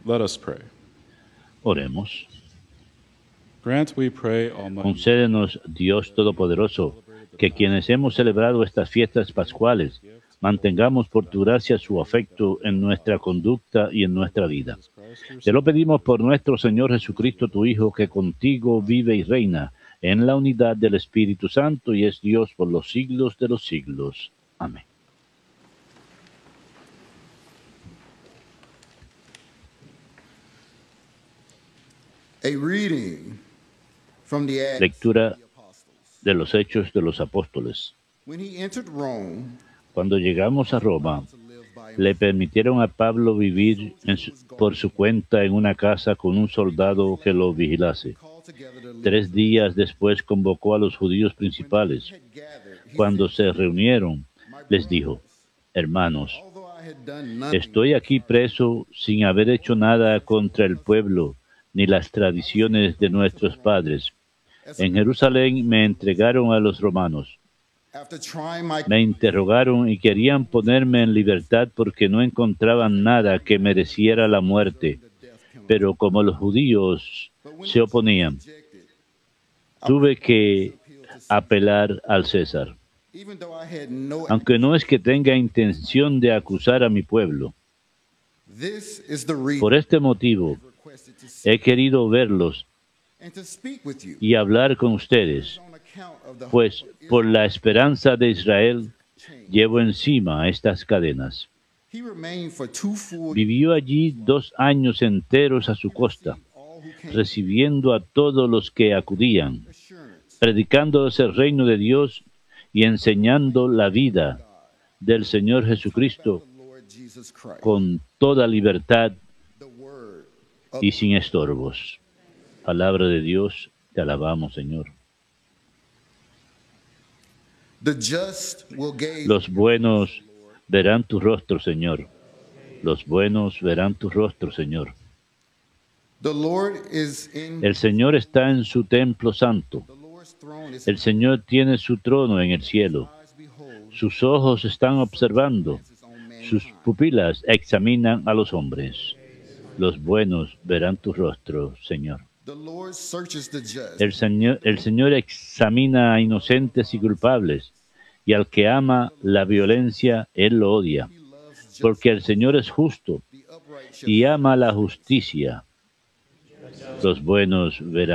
Let us pray. Oremos. Grant, we pray, Almighty, Concédenos, Dios Todopoderoso, que quienes hemos celebrado estas fiestas pascuales, mantengamos por tu gracia su afecto en nuestra conducta y en nuestra vida. Te lo pedimos por nuestro Señor Jesucristo, tu Hijo, que contigo vive y reina en la unidad del Espíritu Santo y es Dios por los siglos de los siglos. Amén. A reading from the Acts Lectura of the Apostles. de los Hechos de los Apóstoles. When he entered Rome, Cuando llegamos a Roma, to live by le permitieron a Pablo vivir por su cuenta en una casa con un soldado que lo vigilase. called together the 3 días después convocó a los judíos principales. had gathered. He Cuando se reunieron, les dijo: Hermanos, although I had done nothing, estoy aquí preso sin haber hecho nada contra el pueblo ni las tradiciones de nuestros padres. En Jerusalén me entregaron a los romanos. after trying my Me interrogaron y querían ponerme en libertad porque no encontraban nada que mereciera la muerte. Pero como los judíos se oponían, tuve que apelar al César. even though I had no Aunque no es que tenga intención de acusar a mi pueblo. this is the reason Por este motivo, requested to see he querido verlos and to speak with you y hablar con ustedes, on account of the pues hope of por Israel la esperanza de Israel change. llevo encima estas cadenas. He remained for 2 full Vivió allí 2 años enteros a su costa, all who came recibiendo a todos los que acudían, assurance predicando el reino de Dios y enseñando la vida del Señor Jesucristo the Lord Jesus Christ. con toda libertad The word y sin estorbos. Palabra de Dios, te alabamos, Señor. the just will gaze Los buenos verán tu rostro, Señor. Los buenos verán tu rostro, Señor. the Lord is in El Señor está en su templo santo. the Lord's throne is El Señor tiene su trono en el cielo. eyes behold Sus ojos están observando. his own man. Sus pupilas examinan a los hombres. Los buenos verán tu rostro, Señor. The Lord searches the just El Señor examina a inocentes y culpables, y al que ama la violencia, Él lo odia. he loves just Porque el Señor es justo the upright shall y ama la justicia. Los buenos verán